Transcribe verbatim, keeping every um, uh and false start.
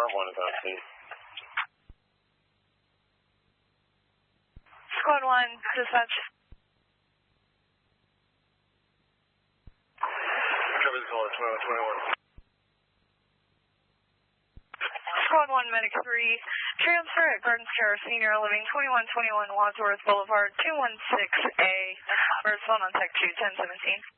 Confirm one is on scene. Squad one, dispatch. Cover this one, twenty-one twenty-one. Squad one, Medic three, transfer at Gardens Care Senior Living, twenty-one twenty-one Wadsworth Boulevard, two one six A. Respond on Tech two ten seventeen.